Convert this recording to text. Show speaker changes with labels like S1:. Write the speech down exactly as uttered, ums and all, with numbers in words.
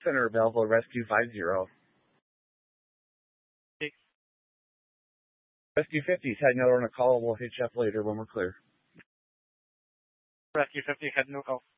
S1: Center available, Rescue five zero.
S2: Okay.
S1: Rescue fifty's had note on a call. We'll hit you up later when we're clear.
S2: Rescue fifty had no call.